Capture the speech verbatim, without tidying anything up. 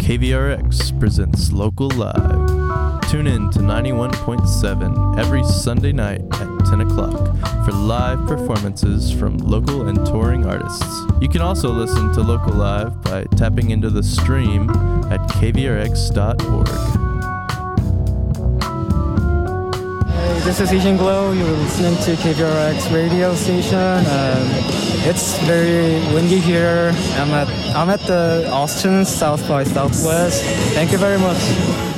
K V R X presents Local Live. Tune in to ninety-one point seven every Sunday night at ten o'clock for live performances from local and touring artists. You can also listen to Local Live by tapping into the stream at k v r x dot org. Hey, this is Asian Glow. You're listening to K V R X radio station. Um, it's very windy here. I'm at I'm at the Austin South by Southwest. Thank you very much.